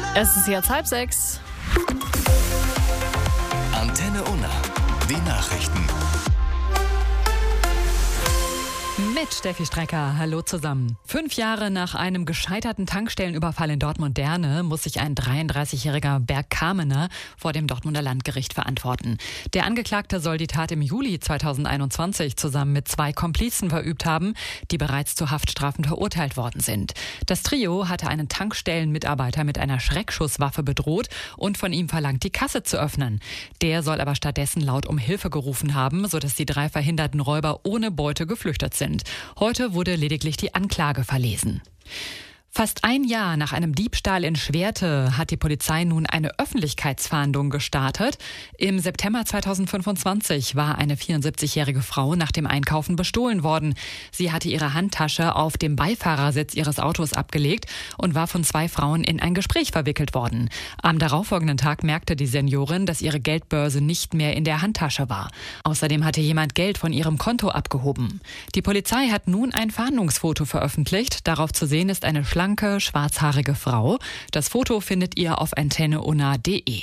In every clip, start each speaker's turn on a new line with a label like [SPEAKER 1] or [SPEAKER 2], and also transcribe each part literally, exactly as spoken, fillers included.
[SPEAKER 1] Es ist jetzt halb sechs.
[SPEAKER 2] Antenne Unna, die Nachrichten.
[SPEAKER 3] Mit Steffi Strecker, hallo zusammen. Fünf Jahre nach einem gescheiterten Tankstellenüberfall in Dortmund-Derne muss sich ein dreiunddreißigjähriger Bergkamener vor dem Dortmunder Landgericht verantworten. Der Angeklagte soll die Tat im Juli zweitausendeinundzwanzig zusammen mit zwei Komplizen verübt haben, die bereits zu Haftstrafen verurteilt worden sind. Das Trio hatte einen Tankstellenmitarbeiter mit einer Schreckschusswaffe bedroht und von ihm verlangt, die Kasse zu öffnen. Der soll aber stattdessen laut um Hilfe gerufen haben, sodass die drei verhinderten Räuber ohne Beute geflüchtet sind. Heute wurde lediglich die Anklage verlesen. Fast ein Jahr nach einem Diebstahl in Schwerte hat die Polizei nun eine Öffentlichkeitsfahndung gestartet. Im September zweitausendfünfundzwanzig war eine vierundsiebzigjährige Frau nach dem Einkaufen bestohlen worden. Sie hatte ihre Handtasche auf dem Beifahrersitz ihres Autos abgelegt und war von zwei Frauen in ein Gespräch verwickelt worden. Am darauffolgenden Tag merkte die Seniorin, dass ihre Geldbörse nicht mehr in der Handtasche war. Außerdem hatte jemand Geld von ihrem Konto abgehoben. Die Polizei hat nun ein Fahndungsfoto veröffentlicht. Darauf zu sehen ist eine schlanke, schwarzhaarige Frau. Das Foto findet ihr auf antenne unna punkt de.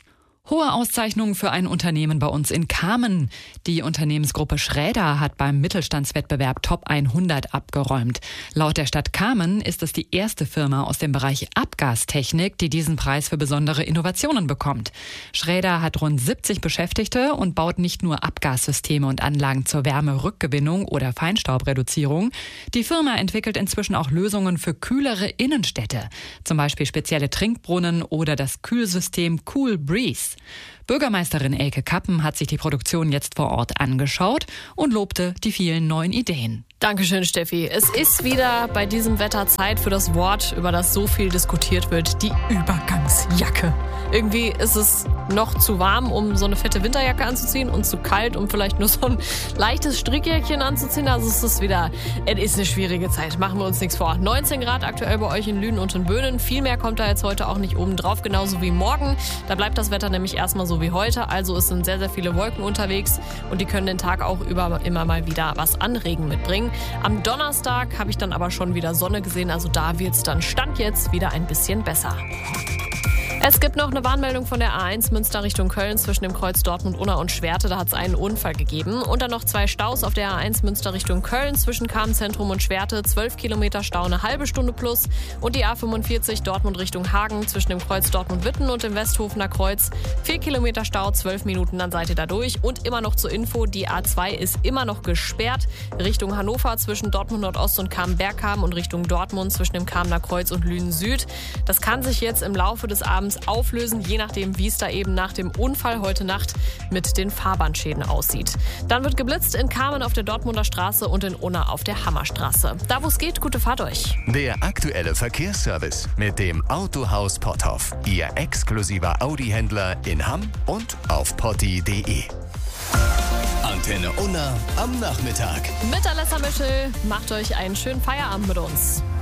[SPEAKER 3] Hohe Auszeichnungen für ein Unternehmen bei uns in Kamen. Die Unternehmensgruppe Schräder hat beim Mittelstandswettbewerb Top hundert abgeräumt. Laut der Stadt Kamen ist es die erste Firma aus dem Bereich Abgastechnik, die diesen Preis für besondere Innovationen bekommt. Schräder hat rund siebzig Beschäftigte und baut nicht nur Abgassysteme und Anlagen zur Wärmerückgewinnung oder Feinstaubreduzierung. Die Firma entwickelt inzwischen auch Lösungen für kühlere Innenstädte, zum Beispiel spezielle Trinkbrunnen oder das Kühlsystem Cool Breeze. Bürgermeisterin Elke Kappen hat sich die Produktion jetzt vor Ort angeschaut und lobte die vielen neuen Ideen.
[SPEAKER 1] Dankeschön, Steffi. Es ist wieder bei diesem Wetter Zeit für das Wort, über das so viel diskutiert wird, die Übergangsjacke. Irgendwie ist es noch zu warm, um so eine fette Winterjacke anzuziehen und zu kalt, um vielleicht nur so ein leichtes Strickjäckchen anzuziehen. Also es ist wieder, es ist eine schwierige Zeit, machen wir uns nichts vor. neunzehn Grad aktuell bei euch in Lünen und in Böhnen. Viel mehr kommt da jetzt heute auch nicht oben drauf, genauso wie morgen. Da bleibt das Wetter nämlich erstmal so wie heute. Also es sind sehr, sehr viele Wolken unterwegs und die können den Tag auch über immer mal wieder was an Regen mitbringen. Am Donnerstag habe ich dann aber schon wieder Sonne gesehen, also da wird es dann Stand jetzt wieder ein bisschen besser. Es gibt noch eine Warnmeldung von der A eins Münster Richtung Köln zwischen dem Kreuz Dortmund-Unna und Schwerte. Da hat es einen Unfall gegeben. Und dann noch zwei Staus auf der A eins Münster Richtung Köln zwischen Kamen-Zentrum und Schwerte. zwölf Kilometer Stau, eine halbe Stunde plus. Und die A fünfundvierzig Dortmund Richtung Hagen zwischen dem Kreuz Dortmund-Witten und dem Westhofener Kreuz. vier Kilometer Stau, zwölf Minuten, dann seid ihr da durch. Und immer noch zur Info, die A zwei ist immer noch gesperrt. Richtung Hannover zwischen Dortmund Nordost und Kamen-Bergkamen und Richtung Dortmund zwischen dem Kamener Kreuz und Lünen Süd. Das kann sich jetzt im Laufe des Abends auflösen, je nachdem, wie es da eben nach dem Unfall heute Nacht mit den Fahrbahnschäden aussieht. Dann wird geblitzt in Kamen auf der Dortmunder Straße und in Unna auf der Hammerstraße. Da, wo es geht, gute Fahrt euch.
[SPEAKER 2] Der aktuelle Verkehrsservice mit dem Autohaus Potthoff. Ihr exklusiver Audi-Händler in Hamm und auf potti punkt de. Antenne Unna am Nachmittag.
[SPEAKER 1] Mit Alessa Mischel macht euch einen schönen Feierabend mit uns.